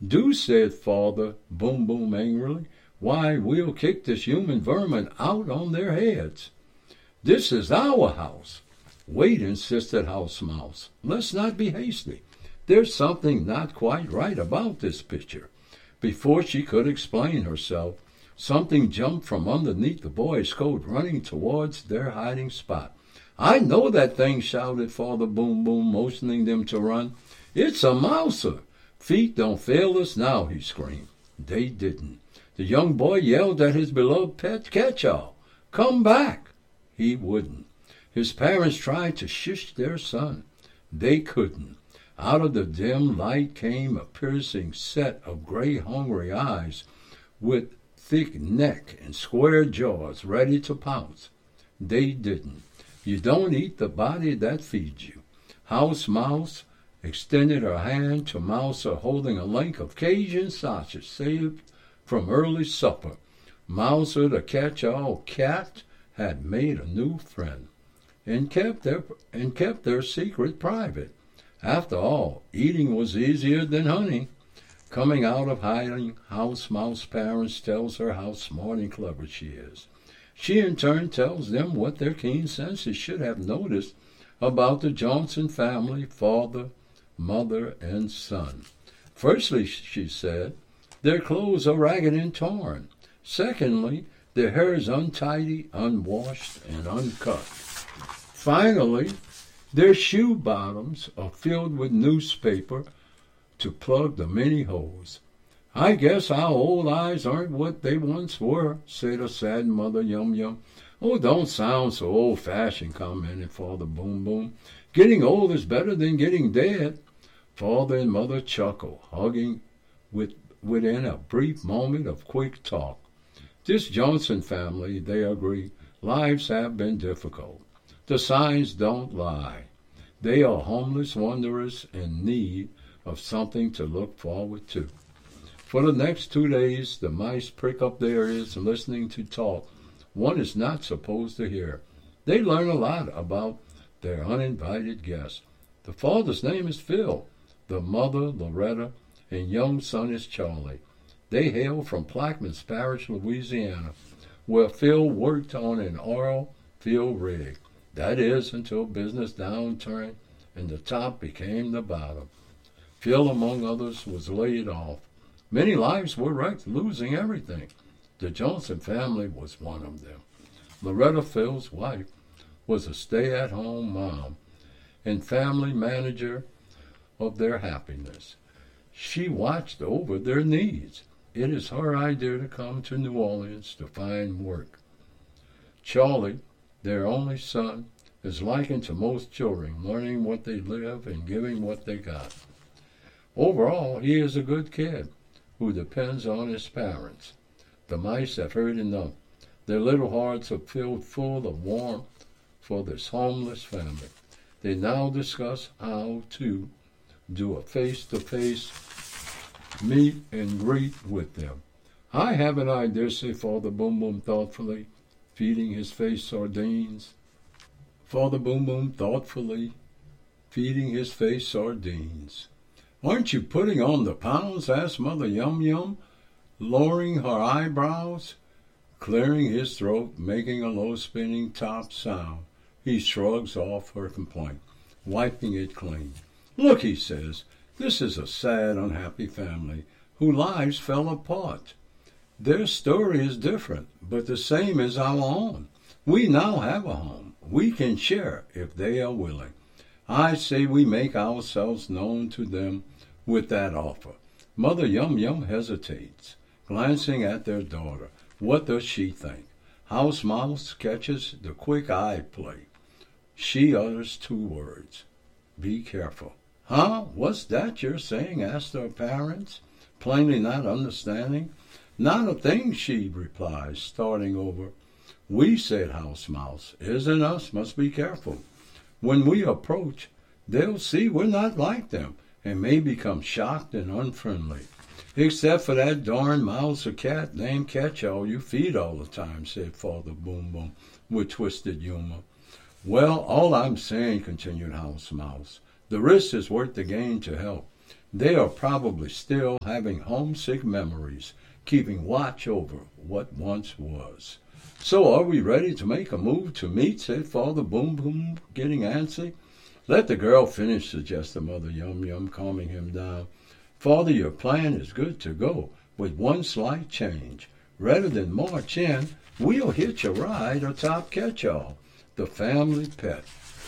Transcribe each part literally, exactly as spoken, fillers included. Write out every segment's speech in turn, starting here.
Do, said Father Boom Boom angrily. Why, we'll kick this human vermin out on their heads. This is our house. Wait, insisted House Mouse. Let's not be hasty. There's something not quite right about this picture. Before she could explain herself, something jumped from underneath the boy's coat, running towards their hiding spot. I know that thing, shouted Father Boom Boom, motioning them to run. It's a mouser. Feet don't fail us now, he screamed. They didn't. The young boy yelled at his beloved pet Catch-all. Come back. He wouldn't. His parents tried to shush their son. They couldn't. Out of the dim light came a piercing set of gray, hungry eyes with thick neck and square jaws ready to pounce. They didn't. You don't eat the body that feeds you. House Mouse extended her hand to Mouser, holding a link of Cajun sausage saved from early supper. Mouser, the catch-all cat, had made a new friend and kept their and kept their secret private. After all, eating was easier than honey. Coming out of hiding, House Mouse parents tells her how smart and clever she is. She in turn tells them what their keen senses should have noticed about the Johnson family, father, mother, and son. Firstly, she said, their clothes are ragged and torn. Secondly, their hair is untidy, unwashed, and uncut. Finally, their shoe bottoms are filled with newspaper to plug the many holes. I guess our old eyes aren't what they once were, said a sad mother, Yum Yum. Oh, don't sound so old-fashioned, commented Father Boom Boom. Getting old is better than getting dead. Father and mother chuckled, hugging with, within a brief moment of quick talk. This Johnson family, they agree, lives have been difficult. The signs don't lie. They are homeless wanderers in need of something to look forward to. For the next two days, the mice prick up their ears listening to talk one is not supposed to hear. They learn a lot about their uninvited guests. The father's name is Phil, the mother, Loretta, and young son is Charlie. They hail from Plaquemines Parish, Louisiana, where Phil worked on an oil field rig. That is, until business downturned and the top became the bottom. Phil, among others, was laid off. Many lives were wrecked, losing everything. The Johnson family was one of them. Loretta, Phil's wife, was a stay-at-home mom and family manager of their happiness. She watched over their needs. It is her idea to come to New Orleans to find work. Charlie, their only son, is likened to most children, learning what they live and giving what they got. Overall, he is a good kid who depends on his parents. The mice have heard enough. Their little hearts are filled full of warmth for this homeless family. They now discuss how to do a face-to-face meet and greet with them. I have an idea, said Father Boom Boom thoughtfully, feeding his face sardines. Father Boom Boom thoughtfully feeding his face sardines. Aren't you putting on the pounds? Asked Mother Yum Yum, lowering her eyebrows. Clearing his throat, making a low spinning top sound, he shrugs off her complaint, wiping it clean. Look, he says, this is a sad, unhappy family whose lives fell apart. Their story is different, but the same as our own. We now have a home. We can share if they are willing. I say we make ourselves known to them with that offer. Mother Yum Yum hesitates, glancing at their daughter. What does she think? House Mouse catches the quick eye play. She utters two words. Be careful. Huh? What's that you're saying? Asked her parents, plainly not understanding. Not a thing, she replies, starting over. We, said House Mouse, isn't us, must be careful. When we approach, they'll see we're not like them and may become shocked and unfriendly. Except for that darn mouse or cat named Catch-all you feed all the time, said Father Boom Boom with twisted humor. Well, all I'm saying, continued House Mouse, the risk is worth the gain to help. They are probably still having homesick memories, keeping watch over what once was. So are we ready to make a move to meet? Said Father Boom Boom, getting antsy. Let the girl finish, suggested Mother Yum Yum, calming him down. Father, your plan is good to go, with one slight change. Rather than march in, we'll hitch a ride atop Catch-All, the family pet.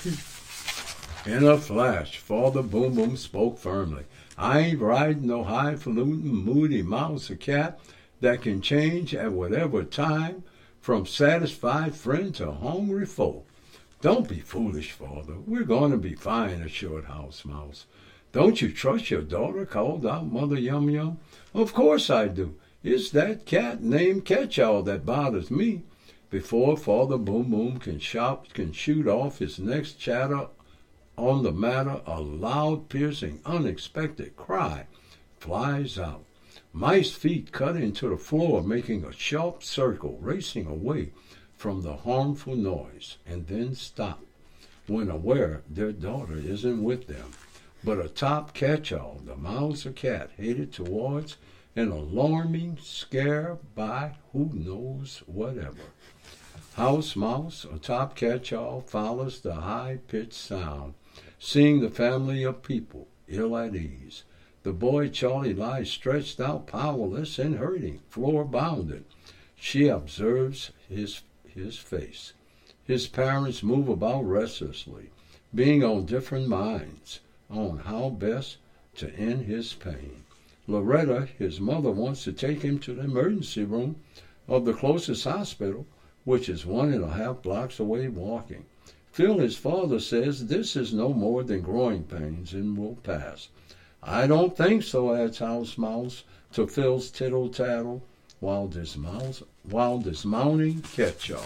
In a flash, Father Boom Boom spoke firmly. I ain't riding no highfalutin, moody mouse or cat that can change at whatever time from satisfied friend to hungry foe. Don't be foolish, Father. We're going to be fine, assured House Mouse. Don't you trust your daughter? Called out Mother Yum Yum. Of course I do. It's that cat named Catch-All that bothers me. Before Father Boom Boom can shout, can shoot off his next chatter on the matter, a loud, piercing, unexpected cry flies out. Mice feet cut into the floor, making a sharp circle, racing away from the harmful noise, and then stop when aware their daughter isn't with them, but atop Catch-All, the mouse or cat, headed towards an alarming scare by who knows whatever. House Mouse atop Catch-All follows the high-pitched sound, seeing the family of people ill at ease. The boy Charlie lies stretched out, powerless and hurting, floor-bounded. She observes his his face. His parents move about restlessly, being on different minds on how best to end his pain. Loretta, his mother, wants to take him to the emergency room of the closest hospital, which is one and a half blocks away walking. Phil, his father, says this is no more than growing pains and will pass. I don't think so, adds House Mouse to Phil's tittle-tattle, while, dismounts, while dismounting Catch-All.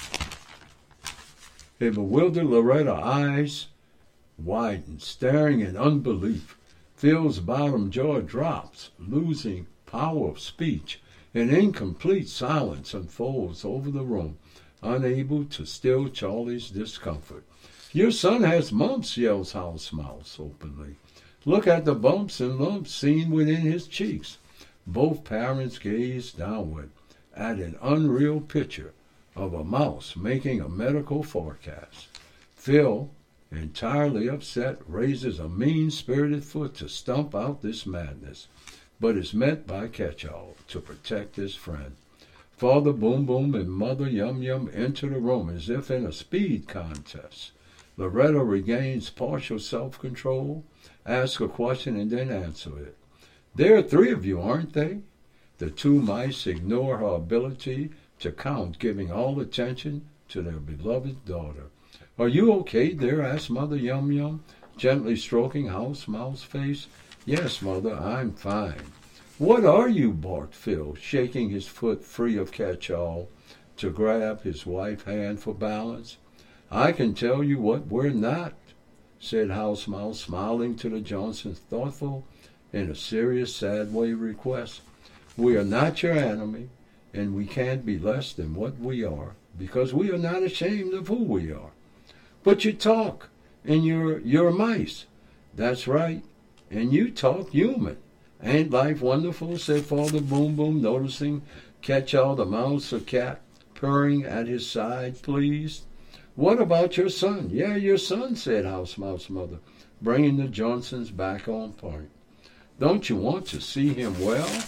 A bewildered Loretta eyes widen, staring in unbelief. Phil's bottom jaw drops, losing power of speech. An incomplete silence unfolds over the room, unable to still Charlie's discomfort. Your son has mumps, yells House Mouse openly. Look at the bumps and lumps seen within his cheeks. Both parents gaze downward at an unreal picture of a mouse making a medical forecast. Phil, entirely upset, raises a mean-spirited foot to stomp out this madness, but is met by Catch-All to protect his friend. Father Boom Boom and Mother Yum Yum enter the room as if in a speed contest. Loretta regains partial self-control, asks a question, and then answers it. There are three of you, aren't they? The two mice ignore her ability to count, giving all attention to their beloved daughter. Are you okay there? Asked Mother Yum Yum, gently stroking House Mouse's face. Yes, Mother, I'm fine. What are you? Barked Phil, shaking his foot free of Catch-All to grab his wife's hand for balance. I can tell you what we're not, said House Mouse, smiling to the Johnsons, thoughtful in a serious, sad way request. We are not your enemy, and we can't be less than what we are, because we are not ashamed of who we are. But you talk, and you're, you're mice. That's right, and you talk human. Ain't life wonderful, said Father Boom Boom, noticing Catch-All the mouse or cat purring at his side, pleased. What about your son? Yeah, your son, said House Mouse's mother, bringing the Johnsons back on point. Don't you want to see him well?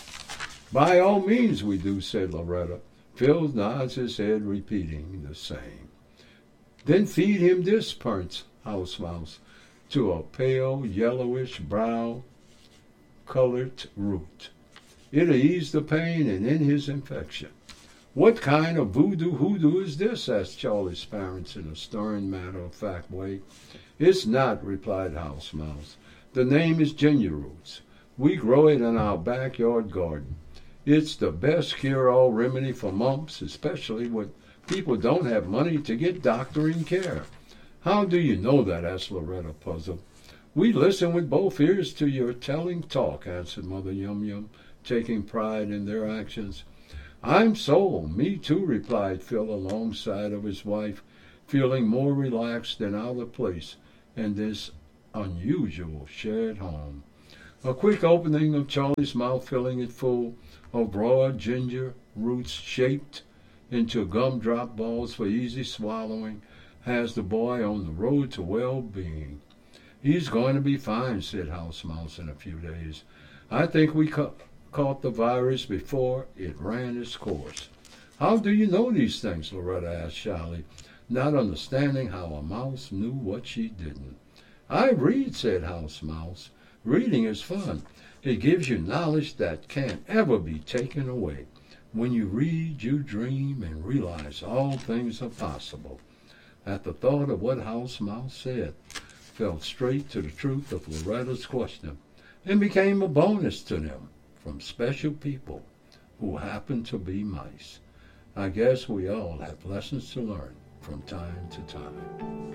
By all means we do, said Loretta. Phil nods his head, repeating the same. Then feed him this, purrs House Mouse, to a pale, yellowish, brown colored root. It'll ease the pain and end his infection. What kind of voodoo hoodoo is this? Asked Charlie's parents in a stern, matter-of-fact way. It's not, replied House Mouse. The name is ginger roots. We grow it in our backyard garden. It's the best cure-all remedy for mumps, especially when people don't have money to get doctoring care. How do you know that? Asked Loretta, puzzled. We listen with both ears to your telling talk, answered Mother Yum Yum, taking pride in their actions. I'm so, me too, replied Phil alongside of his wife, feeling more relaxed and out of place in this unusual shared home. A quick opening of Charlie's mouth, filling it full of broad ginger roots shaped into gumdrop balls for easy swallowing, has the boy on the road to well-being. He's going to be fine, said House Mouse in a few days. I think we ca- caught the virus before it ran its course. How do you know these things? Loretta asked shyly, not understanding how a mouse knew what she didn't. I read, said House Mouse. Reading is fun. It gives you knowledge that can't ever be taken away. When you read, you dream and realize all things are possible. At the thought of what House Mouse said, fell straight to the truth of Loretta's question and became a bonus to them from special people who happen to be mice. I guess we all have lessons to learn from time to time.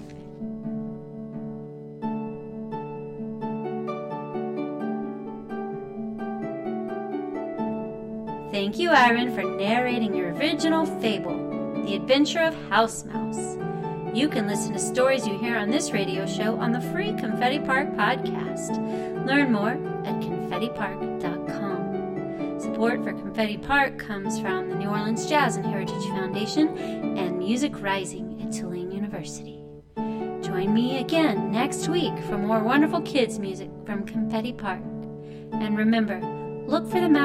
Thank you, Aaron, for narrating your original fable, The Adventure of House Mouse. You can listen to stories you hear on this radio show on the free Confetti Park podcast. Learn more at confetti park dot com. Support for Confetti Park comes from the New Orleans Jazz and Heritage Foundation and Music Rising at Tulane University. Join me again next week for more wonderful kids' music from Confetti Park. And remember, look for the